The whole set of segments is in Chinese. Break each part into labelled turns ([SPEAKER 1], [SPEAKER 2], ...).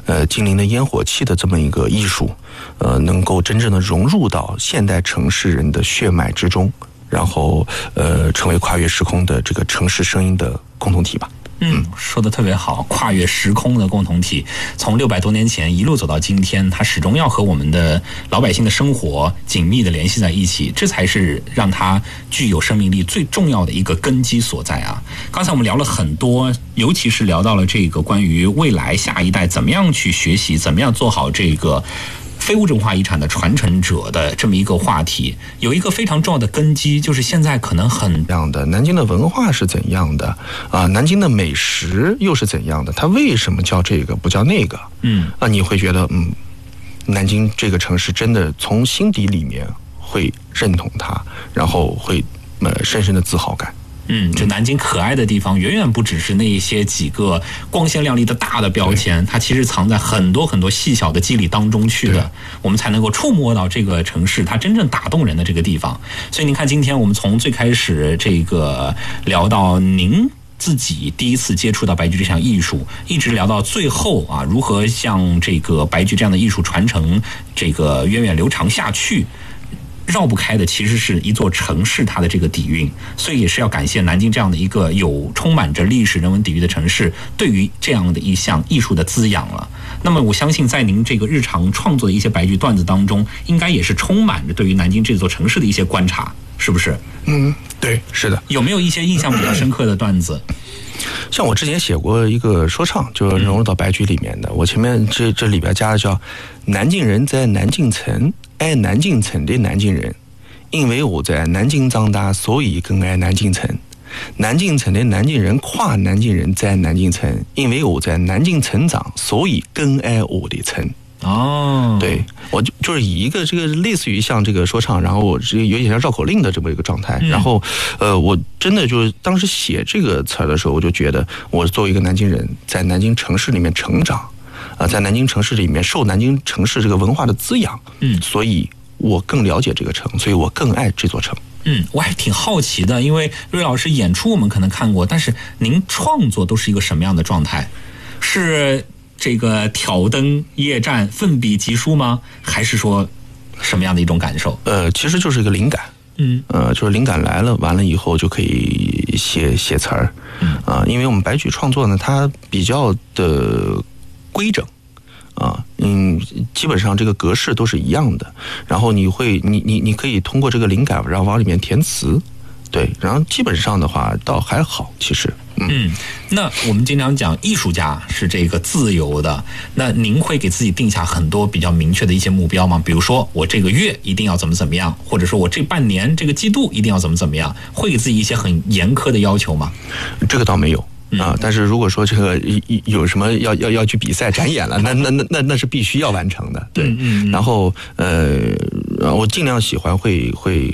[SPEAKER 1] 精灵的烟火气的这么一个艺术，能够真正的融入到现代城市人的血脉之中，然后成为跨越时空的这个城市声音的共同体吧。
[SPEAKER 2] 说得特别好，跨越时空的共同体，从600多年前一路走到今天，它始终要和我们的老百姓的生活紧密的联系在一起，这才是让它具有生命力最重要的一个根基所在啊。刚才我们聊了很多，尤其是聊到了这个关于未来下一代怎么样去学习，怎么样做好这个非物质文化遗产的传承者的这么一个话题，有一个非常重要的根基，就是现在可能很
[SPEAKER 1] 样的南京的文化是怎样的啊？南京的美食又是怎样的？它为什么叫这个不叫那个？你会觉得南京这个城市真的从心底里面会认同它，然后会深深的自豪感。
[SPEAKER 2] 这南京可爱的地方远远不只是那些几个光鲜亮丽的大的标签，它其实藏在很多很多细小的肌理当中去的，我们才能够触摸到这个城市它真正打动人的这个地方。所以您看，今天我们从最开始这个聊到您自己第一次接触到白居这项艺术，一直聊到最后啊，如何像这个白居这样的艺术传承这个源远流长下去，绕不开的其实是一座城市它的这个底蕴，所以也是要感谢南京这样的一个有充满着历史人文底蕴的城市对于这样的一项艺术的滋养了。那么我相信在您这个日常创作的一些白居段子当中，应该也是充满着对于南京这座城市的一些观察，是不是？
[SPEAKER 1] 对，是的。
[SPEAKER 2] 有没有一些印象比较深刻的段子？
[SPEAKER 1] 像我之前写过一个说唱，就是融入到白居里面的，我前面这里边加的叫南京人在南京城爱南京城的南京人，因为我在南京长大，所以更爱南京城。南京城的南京人夸南京人在南京城，因为我在南京成长，所以更爱我的城。对，我就是以一个这个类似于像这个说唱，然后我有点像绕口令的这么一个状态。然后我真的就是当时写这个词儿的时候，我就觉得我作为一个南京人，在南京城市里面成长，在南京城市里面受南京城市这个文化的滋养，所以我更了解这个城，所以我更爱这座城。
[SPEAKER 2] 我还挺好奇的，因为瑞老师演出我们可能看过，但是您创作都是一个什么样的状态？是这个挑灯夜战奋笔疾书吗？还是说什么样的一种感受？
[SPEAKER 1] 其实就是一个灵感。就是灵感来了，完了以后就可以写词儿。因为我们白居创作呢，它比较的规整。基本上这个格式都是一样的，然后你可以通过这个灵感，然后往里面填词，对，然后基本上的话倒还好，其实。
[SPEAKER 2] 那我们经常讲艺术家是这个自由的，那您会给自己定下很多比较明确的一些目标吗？比如说我这个月一定要怎么样，或者说我这半年这个季度一定要怎么样，会给自己一些很严苛的要求吗？
[SPEAKER 1] 这个倒没有。但是如果说这个有什么要去比赛展演了，那是必须要完成的，对。然后我尽量喜欢会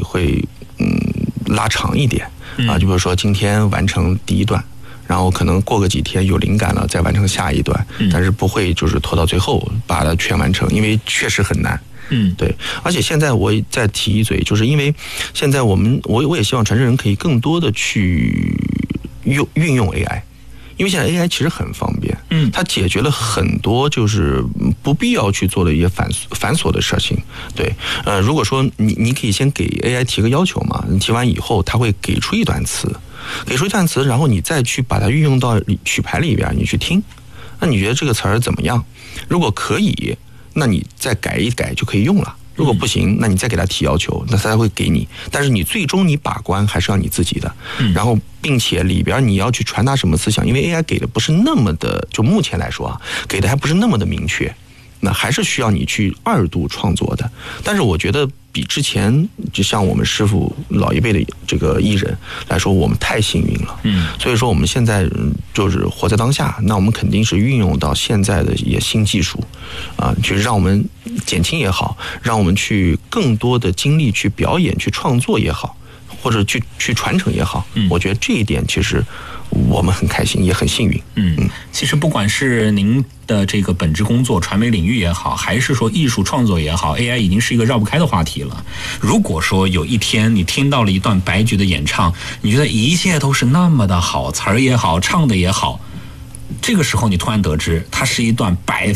[SPEAKER 1] 拉长一点就比如说今天完成第一段，然后可能过个几天有灵感了再完成下一段，但是不会就是拖到最后把它全完成，因为确实很难。对，而且现在我再提一嘴，就是因为现在我也希望传承人可以更多的去运用 AI， 因为现在 AI 其实很方便，它解决了很多就是不必要去做的一些繁琐的事情。对，如果说你可以先给 AI 提个要求嘛，你提完以后它会给出一段词，然后你再去把它运用到曲牌里边，你去听，那你觉得这个词儿怎么样？如果可以，那你再改一改就可以用了。如果不行，那你再给他提要求，那他才会给你。但是你最终你把关还是要你自己的。然后并且里边你要去传达什么思想，因为 AI 给的不是那么的，就目前来说给的还不是那么的明确，那还是需要你去二度创作的。但是我觉得比之前就像我们师傅老一辈的这个艺人来说，我们太幸运了。所以说我们现在就是活在当下，那我们肯定是运用到现在的一些新技术就是让我们减轻也好，让我们去更多的精力去表演去创作也好，或者去传承也好，我觉得这一点其实我们很开心也很幸运。
[SPEAKER 2] 其实不管是您的这个本职工作传媒领域也好，还是说艺术创作也好， AI 已经是一个绕不开的话题了。如果说有一天你听到了一段白居的演唱，你觉得一切都是那么的好，词儿也好，唱的也好，这个时候你突然得知它是一段